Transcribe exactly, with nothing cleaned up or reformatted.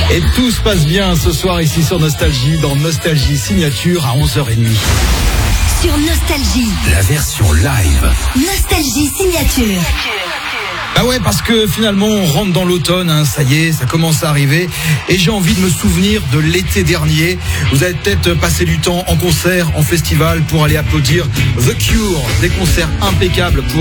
Et tout se passe bien ce soir ici sur Nostalgie, dans Nostalgie Signature à onze heures trente. Sur Nostalgie, la version live. Nostalgie Signature. Ah ouais, parce que finalement on rentre dans l'automne, hein, ça y est, ça commence à arriver. Et j'ai envie de me souvenir de l'été dernier. Vous avez peut-être passé du temps en concert, en festival pour aller applaudir The Cure. Des concerts impeccables pour